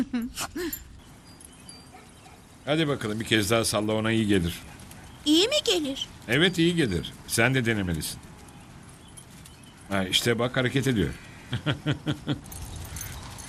Hadi bakalım bir kez daha salla, ona iyi gelir. İyi mi gelir? Evet, iyi gelir. Sen de denemelisin. Ha, işte bak, hareket ediyor.